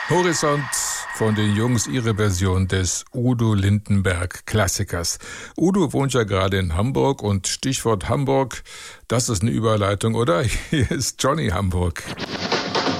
Horizont von den Jungs, ihre Version des Udo Lindenberg-Klassikers. Udo wohnt ja gerade in Hamburg und Stichwort Hamburg, das ist eine Überleitung, oder? Hier ist Johnny Hamburg.